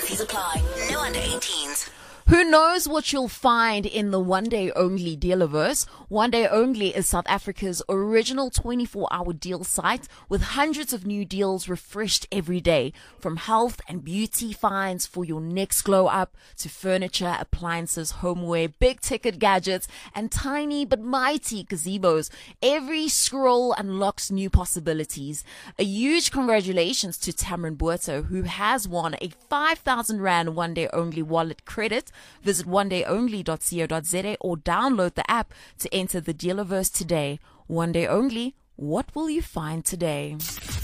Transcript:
TNCs apply. No under 18s. Who knows what you'll find in the One Day Only Dealerverse? One Day Only is South Africa's original 24-hour deal site with hundreds of new deals refreshed every day. From health and beauty finds for your next glow up to furniture, appliances, homeware, big ticket gadgets, and tiny but mighty gazebos. Every scroll unlocks new possibilities. A huge congratulations to Tamron Buerto, who has won a 5,000 Rand One Day Only wallet credit. Visit onedayonly.co.za or download the app to enter the Dealerverse today. One Day Only, what will you find today?